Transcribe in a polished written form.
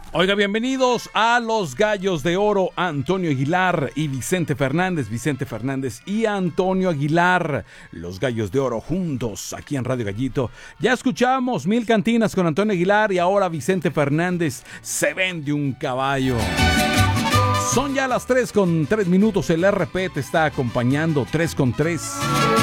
Oiga, bienvenidos a Los Gallos de Oro, Antonio Aguilar y Vicente Fernández y Antonio Aguilar, Los Gallos de Oro juntos aquí en Radio Gallito. Ya escuchamos Mil Cantinas con Antonio Aguilar y ahora Vicente Fernández, Se vende un caballo. Son ya las 3:03, el RP te está acompañando 3:03.